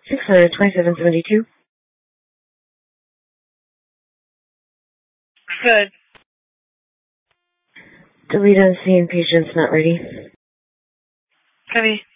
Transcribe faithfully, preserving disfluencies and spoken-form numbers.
six hundred twenty-seven seventy-two. Good. Delete unseen, patient's not ready. Copy.